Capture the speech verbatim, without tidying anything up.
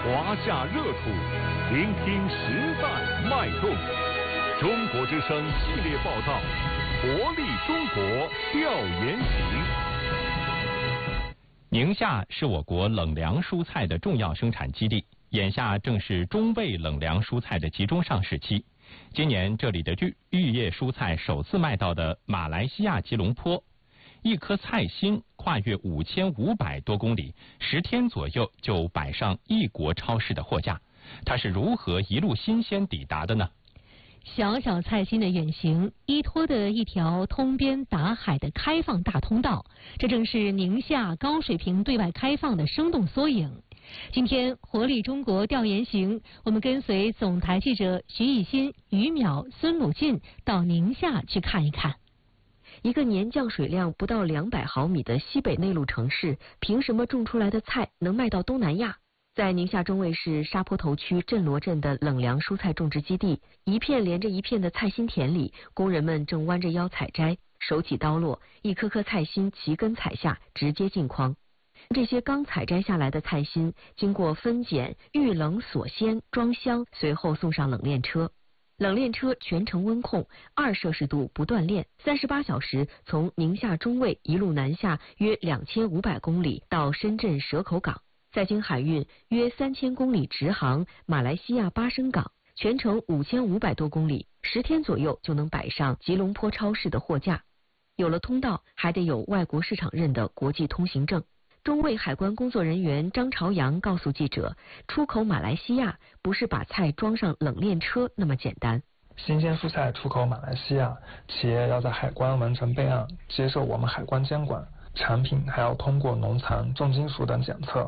华夏热土，聆听时代脉动。中国之声系列报道，活力中国调研行。 宁夏是我国冷凉蔬菜的重要生产基地，眼下正是中味冷凉蔬菜的集中上市期。今年这里的绿绿叶蔬菜首次卖到的马来西亚吉隆坡，一颗菜心跨越五千五百多公里，十天左右就摆上异国超市的货架。它是如何一路新鲜抵达的呢？ 小小菜心的远行，依托的一条通边达海的开放大通道，这正是宁夏高水平对外开放的生动缩影。今天活力中国调研行，我们跟随总台记者徐艺新、于淼、孙鲁进到宁夏去看一看。 一个年降水量不到两百毫米的西北内陆城市，凭什么种出来的菜能卖到东南亚？在宁夏中卫市沙坡头区镇罗镇的冷凉蔬菜种植基地，一片连着一片的菜心田里，工人们正弯着腰采摘，手起刀落，一颗颗菜心齐根采下，直接进筐。这些刚采摘下来的菜心，经过分拣、预冷锁鲜、装箱，随后送上冷链车。冷链车全程温控，二摄氏度不断链，三十八小时从宁夏中卫一路南下约两千五百公里到深圳蛇口港。再经海运约三千公里直航马来西亚巴生港，全程五千五百多公里，十天左右就能摆上吉隆坡超市的货架。有了通道，还得有外国市场认的国际通行证。中卫海关工作人员张朝阳告诉记者，出口马来西亚不是把菜装上冷链车那么简单。 新鲜蔬菜出口马来西亚，企业要在海关完成备案，接受我们海关监管，产品还要通过农残、重金属等检测。